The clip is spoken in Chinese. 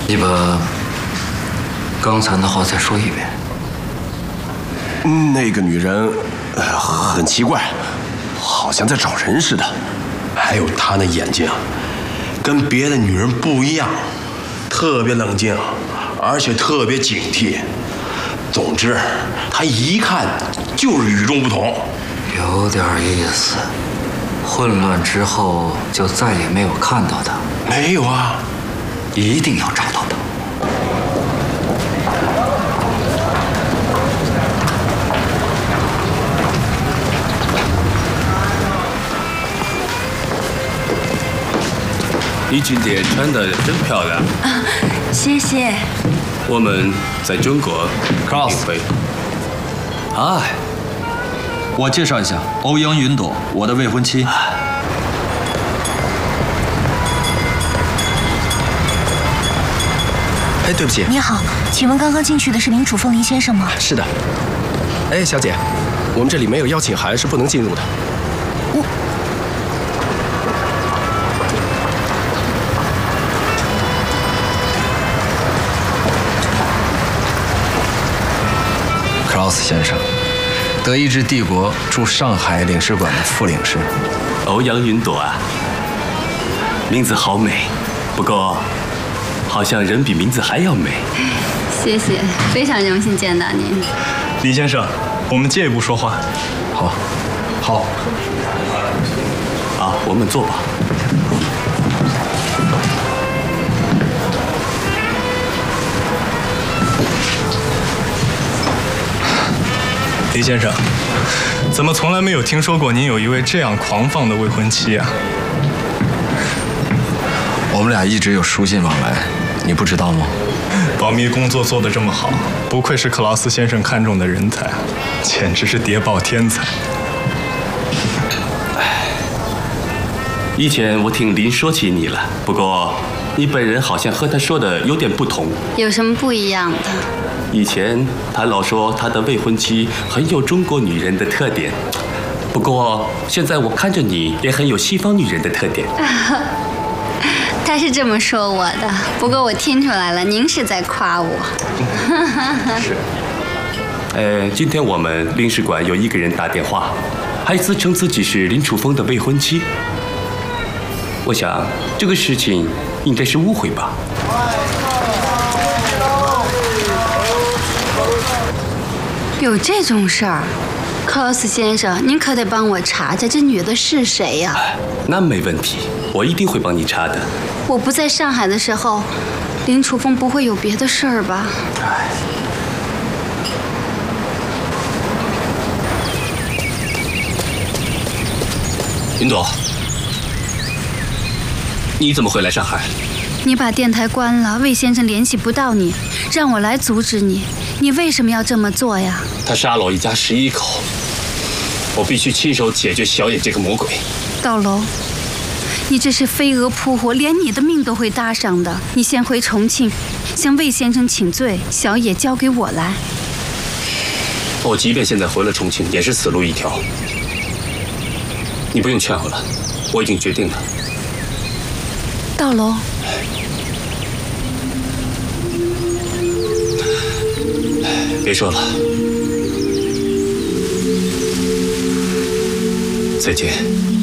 你把刚才的话再说一遍。 那个女人，很奇怪，好像在找人似的。还有她那眼睛，跟别的女人不一样，特别冷静，而且特别警惕。总之，她一看就是与众不同。 有点意思。混乱之后就再也没有看到他。 没有啊， 一定要找到他。 你今天穿的真漂亮啊！谢谢。 我们在中国 Cross。 哎， 我介绍一下，欧阳云朵，我的未婚妻。 哎，对不起。 你好，请问刚刚进去的是林楚风林先生吗？ 是的。哎，小姐，我们这里没有邀请函，是不能进入的。 Cross 先生，德意志帝国驻上海领事馆的副领事。 欧阳云朵啊，名字好美，不过好像人比名字还要美。 谢谢，非常荣幸见到您。 李先生，我们借一步说话。 好，好。 啊，我们坐吧。 李先生，怎么从来没有听说过您有一位这样狂放的未婚妻啊？ 我们俩一直有书信往来，你不知道吗？ 保密工作做得这么好，不愧是克劳斯先生看中的人才，简直是谍报天才。 以前我听林说起你了，不过你本人好像和他说的有点不同。 有什么不一样的？ 以前他老说他的未婚妻很有中国女人的特点，不过现在我看着你也很有西方女人的特点。 他是这么说我的，不过我听出来了，您是在夸我。 是。今天我们领事馆有一个人打电话，还自称自己是林楚风的未婚妻。我想这个事情应该是误会吧。 有这种事儿，克劳斯先生，您可得帮我查查这女的是谁呀？ 那没问题，我一定会帮你查的。 我不在上海的时候，林楚风不会有别的事儿吧？ 云朵，你怎么会来上海？ 你把电台关了，魏先生联系不到你，让我来阻止你。你为什么要这么做呀？ 他杀了我一家11口，我必须亲手解决小野这个魔鬼。 道楼，你这是飞蛾扑火，连你的命都会搭上的。你先回重庆，向魏先生请罪，小野交给我来。 我即便现在回了重庆，也是死路一条。你不用劝我了，我已经决定了。 道楼。 别说了，再见。